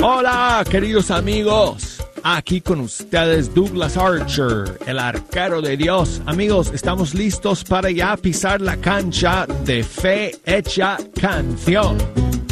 Hola, queridos amigos. Aquí con ustedes Douglas Archer, el arquero de Dios. Amigos, estamos listos para ya pisar la cancha de Fe Hecha Canción.